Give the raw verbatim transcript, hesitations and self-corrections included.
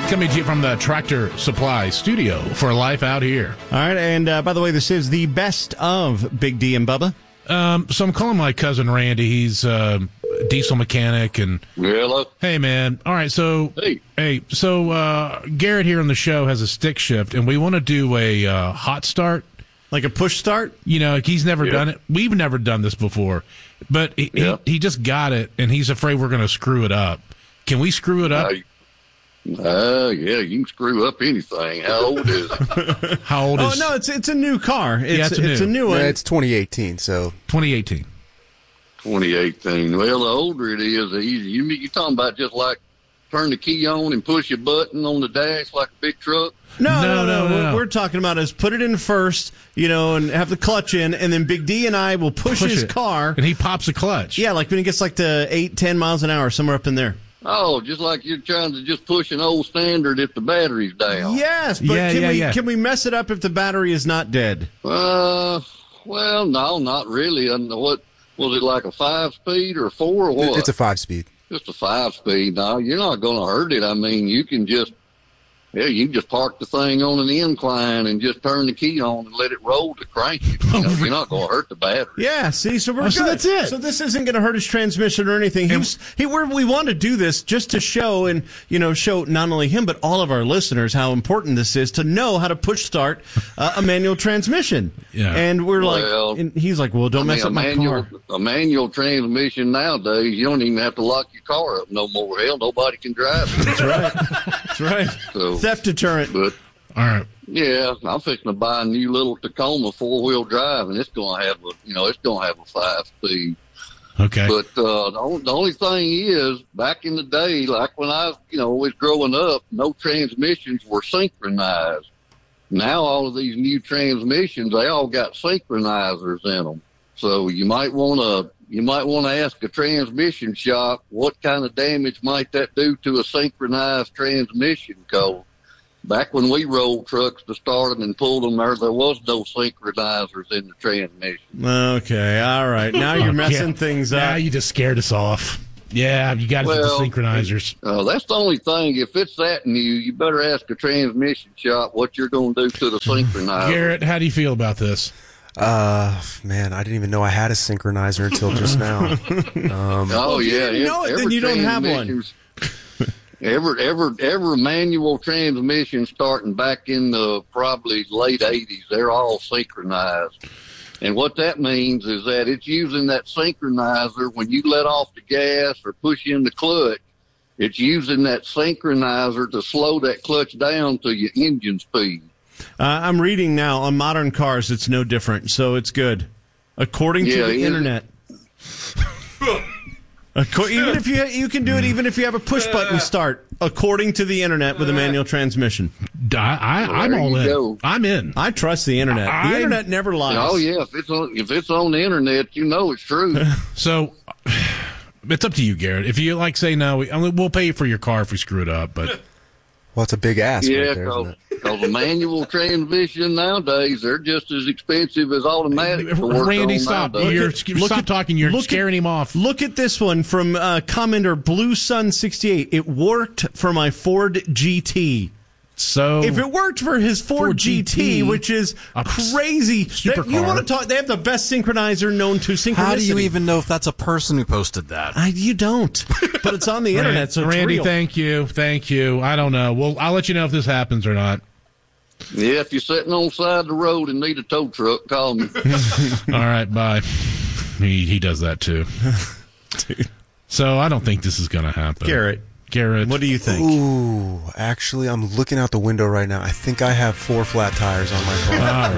Coming to you from the Tractor Supply Studio for Life Out Here. All right, and uh, by the way, this is the best of Big D and Bubba. Um, so I'm calling my cousin Randy. He's uh, a diesel mechanic. And hello. Hey, man. All right, so hey, hey, so uh, Garrett here on the show has a stick shift, and we want to do a uh, hot start. Like a push start? You know, he's never yeah. done it. We've never done this before. But he, yeah. he, he just got it, and he's afraid we're going to screw it up. Can we screw it up? Uh, Uh, yeah, you can screw up anything. How old is it? How old oh, is? Oh no, it's it's a new car. It's, yeah, it's, it's new. a new one. Yeah, it's twenty eighteen. So twenty eighteen. twenty eighteen. Well, the older it is, the easier. You you talking about just like turn the key on and push a button on the dash like a big truck? No, No, no, no. no, no, What no. we're talking about is put it in first, you know, and have the clutch in, and then Big D and I will push, Push his it. car. And he pops a clutch. Yeah, like when he gets like to eight, ten miles an hour, somewhere up in there. Oh, just like you're trying to just push an old standard if the battery's down. Yes, but Yeah, can yeah, we yeah. can we mess it up if the battery is not dead? Uh, well, no, not really. I know what was it like a five speed or four or what? it's a five speed. Just a five speed. No, you're not going to hurt it. I mean, you can just, yeah, you can just park the thing on an incline and just turn the key on and let it roll to crank it. You know, you're not going to hurt the battery. Yeah, see, so we're Oh, good. so that's it. So this isn't going to hurt his transmission or anything. He was, he, we're, we want to do this just to show and, you know, show not only him but all of our listeners how important this is to know how to push start uh, a manual transmission. Yeah. And we're like, Well, and he's like, well, don't I mess mean, up a my manual, car. a manual transmission nowadays, you don't even have to lock your car up no more. Hell, nobody can drive it. That's right. That's right. So, Theft deterrent. but All right. yeah, I'm fixing to buy a new little Tacoma four wheel drive, and it's going to have a, you know, it's going to have a five speed. Okay. But uh, the, only, the only thing is, back in the day, like when I, you know, was growing up, no transmissions were synchronized. Now all of these new transmissions, they all got synchronizers in them. So you might want to, you might want to ask a transmission shop what kind of damage might that do to a synchronized transmission. Cause back when we rolled trucks to start them and pulled them, there there was no synchronizers in the transmission. Okay, all right. Now you're messing Yeah. things up. Now you just scared us off. Yeah, you got to get Well, the synchronizers. Uh, that's the only thing. If it's that new, you better ask a transmission shop what you're going to do to the synchronizer. Garrett, how do you feel about this? Uh, man, I didn't even know I had a synchronizer until just now. Um, Oh if you yeah, didn't know it, every then you don't have one. transmission's- Every every every manual transmission starting back in the probably late eighties, they're all synchronized. And what that means is that it's using that synchronizer when you let off the gas or push in the clutch. It's using that synchronizer to slow that clutch down to your engine speed. Uh, I'm reading now on modern cars, it's no different, so it's good. According Yeah, to the is it? internet. Acco- even if you you can do it, even if you have a push button start, according to the internet with a manual transmission. I, I, I'm There all you in. go. I'm in. I trust the internet. The I'm- internet never lies. Oh yeah, if it's on if it's on the internet, you know it's true. So it's up to you, Garrett. If you like, say no, we, I mean, we'll pay for your car if we screw it up. But well, it's a big ass Yeah, right there, isn't it? because a manual transmission nowadays, they're just as expensive as automatic. to work Randy, on stop! nowadays. You're, at- you're look stop at- talking. You're look scaring at- him off. Look at this one from uh, commenter Blue Sun sixty-eight. It worked for my Ford G T. So If it worked for his Ford, Ford G T, G T, which is a crazy, supercar. That- you want to talk? They have the best synchronizer known to synchronicity. How do you even know if that's a person who posted that? I, you don't, but it's on the internet, so it's Randy, real. thank you, thank you. I don't know. Well, I'll let you know if this happens or not. Yeah, if you're sitting on the side of the road and need a tow truck, call me. All right, bye. He he does that too. So I don't think this is going to happen. Garrett, Garrett, what do you think? Ooh, actually, I'm looking out the window right now. I think I have four flat tires on my car. All